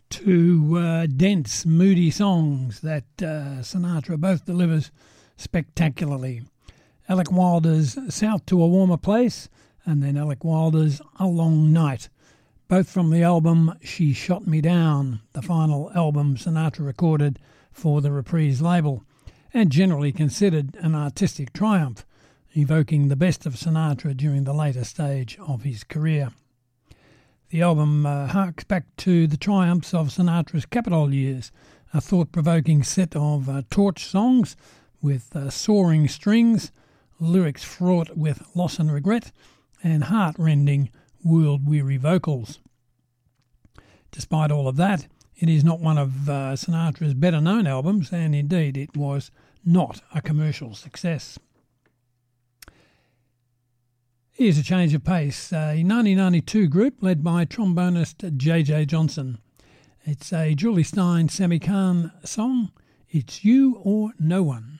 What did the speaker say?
Two dense, moody songs that Sinatra both delivers spectacularly. Alec Wilder's South to a Warmer Place, and then Alec Wilder's A Long Night, both from the album She Shot Me Down, the final album Sinatra recorded for the Reprise label, and generally considered an artistic triumph, evoking the best of Sinatra during the later stage of his career. The album harks back to the triumphs of Sinatra's Capitol years, a thought-provoking set of torch songs with soaring strings, lyrics fraught with loss and regret, and heart-rending, world-weary vocals. Despite all of that, it is not one of Sinatra's better-known albums, and indeed it was not a commercial success. Here's a change of pace, a 1992 group led by trombonist J.J. Johnson. It's a Julie Stein Sammy Cahn song, It's You or No One.